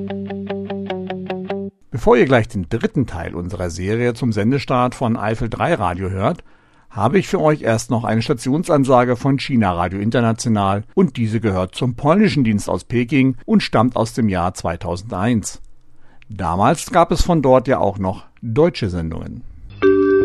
Bevor ihr gleich den dritten Teil unserer Serie zum Sendestart von Eifel 3 Radio hört, habe ich für euch erst noch eine Stationsansage von China Radio International und diese gehört zum polnischen Dienst aus Peking und stammt aus dem Jahr 2001. Damals gab es von dort ja auch noch deutsche Sendungen.